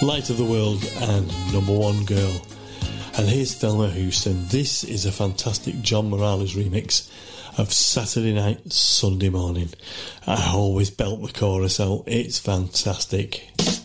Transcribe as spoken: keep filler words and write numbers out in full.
Light of the World and Number One Girl. And here's Thelma Houston. This is a fantastic John Morales remix of Saturday Night, Sunday Morning. I always belt the chorus out. It's fantastic.